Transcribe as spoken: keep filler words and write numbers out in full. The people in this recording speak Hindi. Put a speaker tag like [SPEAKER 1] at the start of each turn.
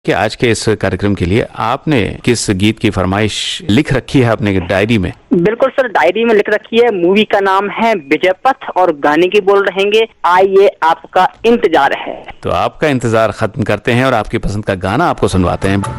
[SPEAKER 1] कि आज के इस कार्यक्रम के लिए आपने किस गीत की फरमाइश लिख रखी है अपने डायरी में?
[SPEAKER 2] बिल्कुल सर, डायरी में लिख रखी है। मूवी का नाम है विजय पथ और गाने की बोल रहेंगे आइए आपका इंतजार है।
[SPEAKER 1] तो आपका इंतजार खत्म करते हैं और आपकी पसंद का गाना आपको सुनवाते हैं।